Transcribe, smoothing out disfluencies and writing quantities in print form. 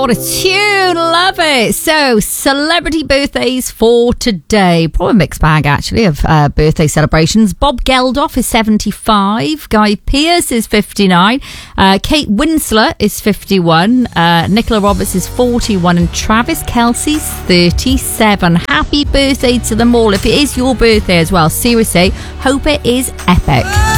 what a tune. Love it. So, celebrity birthdays for today. Probably a mixed bag, actually, of birthday celebrations. Bob Geldof is 75. Guy Pearce is 59. Kate Winslet is 51. Nicola Roberts is 41. And Travis Kelce's 37. Happy birthday to them all. If it is your birthday as well, seriously, hope it is epic.